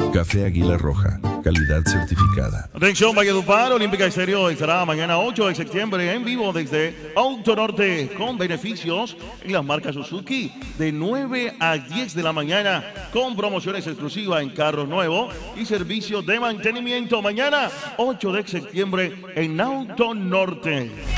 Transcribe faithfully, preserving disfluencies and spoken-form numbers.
Café Águila Roja, calidad certificada. Atención, Valledupar, Olímpica Estéreo estará mañana ocho de septiembre en vivo desde Auto Norte con beneficios en las marcas Suzuki de nueve a diez de la mañana con promociones exclusivas en carros nuevos y servicios de mantenimiento. Mañana ocho de septiembre en Auto Norte.